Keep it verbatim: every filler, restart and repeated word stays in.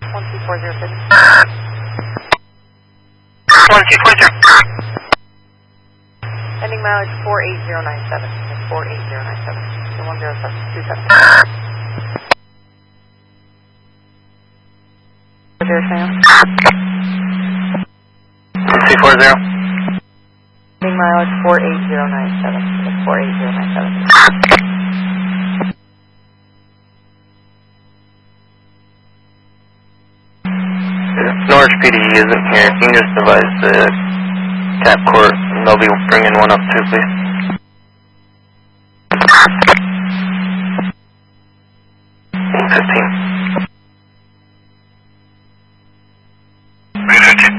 one two four zero seven. one two four zero. Ending mileage four eight zero nine seven. four eight zero nine seven. So one zero seven two seven. Zero Sam. one two four zero. Ending mileage four eight zero nine seven. four eight zero nine seven. Norwich P D isn't here. Can you just advise the cap court and they'll be bringing one up too, please?